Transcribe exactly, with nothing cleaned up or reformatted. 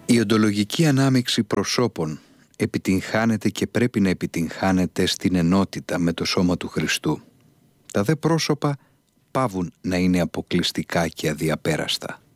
Η οντολογική ανάμειξη προσώπων επιτυγχάνεται και πρέπει να επιτυγχάνεται στην ενότητα με το σώμα του Χριστού. Τα δε πρόσωπα παύουν να είναι αποκλειστικά και αδιαπέραστα.